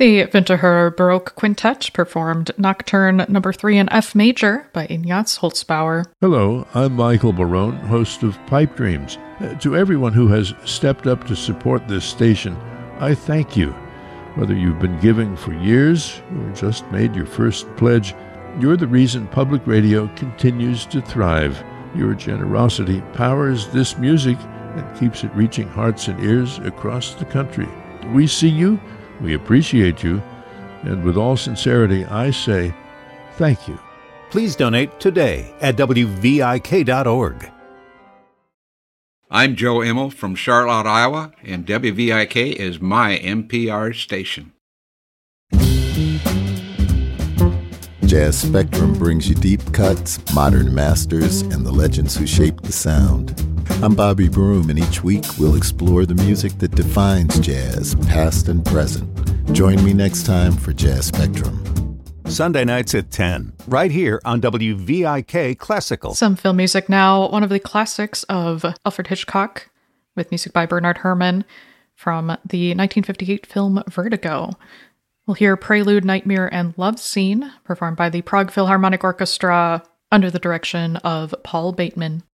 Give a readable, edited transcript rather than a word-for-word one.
The Winterthur Baroque Quintet performed Nocturne No. 3 in F major by Ignaz Holzbauer. Hello, I'm Michael Barone, host of Pipe Dreams. To everyone who has stepped up to support this station, I thank you. Whether you've been giving for years or just made your first pledge, you're the reason public radio continues to thrive. Your generosity powers this music and keeps it reaching hearts and ears across the country. We see you, we appreciate you, and with all sincerity, I say thank you. Please donate today at WVIK.org. I'm Joe Immel from Charlotte, Iowa, and WVIK is my NPR station. Jazz Spectrum brings you deep cuts, modern masters, and the legends who shaped the sound. I'm Bobby Broom, and each week we'll explore the music that defines jazz, past and present. Join me next time for Jazz Spectrum. Sunday nights at 10, right here on WVIK Classical. Some film music now. One of the classics of Alfred Hitchcock, with music by Bernard Herrmann from the 1958 film Vertigo. We'll hear Prelude, Nightmare, and Love Scene, performed by the Prague Philharmonic Orchestra under the direction of Paul Bateman.